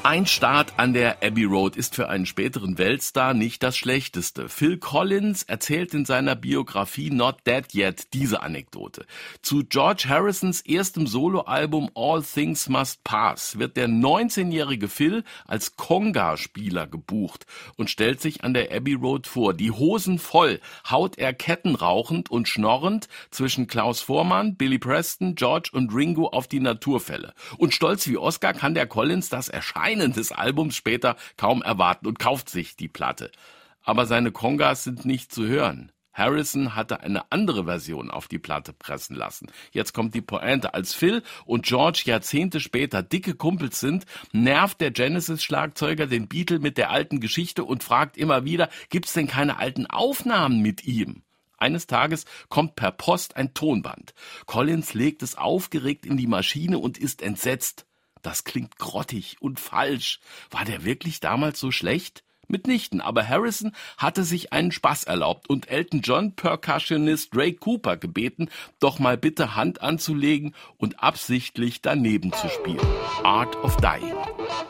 Ein Start an der Abbey Road ist für einen späteren Weltstar nicht das Schlechteste. Phil Collins erzählt in seiner Biografie Not Dead Yet diese Anekdote. Zu George Harrisons erstem Soloalbum All Things Must Pass wird der 19-jährige Phil als Conga-Spieler gebucht und stellt sich an der Abbey Road vor. Die Hosen voll haut er kettenrauchend und schnorrend zwischen Klaus Voormann, Billy Preston, George und Ringo auf die Naturfälle. Und stolz wie Oscar kann der Collins das Erscheinen des Albums später kaum erwarten und kauft sich die Platte. Aber seine Congas sind nicht zu hören. Harrison hatte eine andere Version auf die Platte pressen lassen. Jetzt kommt die Pointe. Als Phil und George Jahrzehnte später dicke Kumpels sind, nervt der Genesis-Schlagzeuger den Beatle mit der alten Geschichte und fragt immer wieder, gibt's denn keine alten Aufnahmen mit ihm? Eines Tages kommt per Post ein Tonband. Collins legt es aufgeregt in die Maschine und ist entsetzt. Das klingt grottig und falsch. War der wirklich damals so schlecht? Mitnichten, aber Harrison hatte sich einen Spaß erlaubt und Elton John Percussionist Ray Cooper gebeten, doch mal bitte Hand anzulegen und absichtlich daneben zu spielen. Art of Dying.